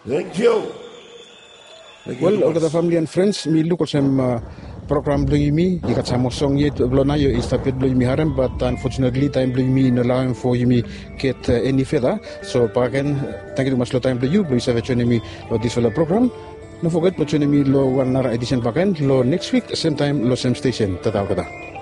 Thank you. Well, over the family and friends, mi look at some program blue me. You got some song yet blona you is tapet blue me harem, but unfortunately time blue me in allowing for you me get any further. So again, thank you much for time blue you. Blue savage me this for the program. Don't forget to me lo one edition again lo next week same time lo same station. Tata.